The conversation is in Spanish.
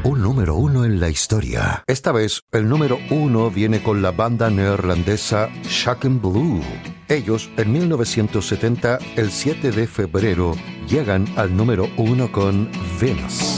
un número uno en la historia. Esta vez, el número uno viene con la banda neerlandesa Shaken Blue. Ellos, en 1970, el 7 de febrero, llegan al número uno con Venus.